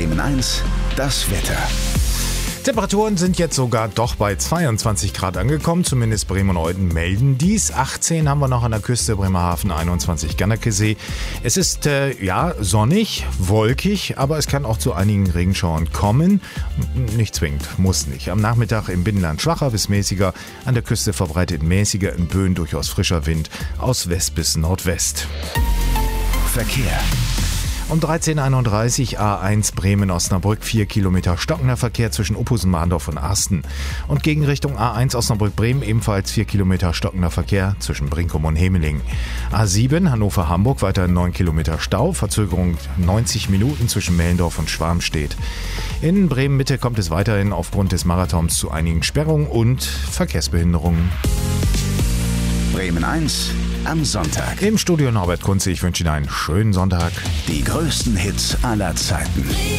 Bremen 1, das Wetter. Temperaturen sind jetzt sogar doch bei 22 Grad angekommen, zumindest Bremen und Olden melden dies. 18 haben wir noch an der Küste, Bremerhaven 21 Gannerkesee. Es ist sonnig, wolkig, aber es kann auch zu einigen Regenschauern kommen. Nicht zwingend, muss nicht. Am Nachmittag im Binnenland schwacher bis mäßiger, an der Küste verbreitet mäßiger, in Böen durchaus frischer Wind aus West bis Nordwest. Verkehr. Um 13.31 A1 Bremen-Osnabrück, 4 Kilometer stockender Verkehr zwischen Uphusen, Mahndorf und Asten. Und gegen Richtung A1 Osnabrück-Bremen ebenfalls 4 Kilometer stockender Verkehr zwischen Brinkum und Hemeling. A7 Hannover-Hamburg, weiterhin 9 Kilometer Stau, Verzögerung 90 Minuten zwischen Mellendorf und Schwarmstedt. In Bremen-Mitte kommt es weiterhin aufgrund des Marathons zu einigen Sperrungen und Verkehrsbehinderungen. Bremen 1 am Sonntag. Im Studio Norbert Kunze, ich wünsche Ihnen einen schönen Sonntag. Die größten Hits aller Zeiten.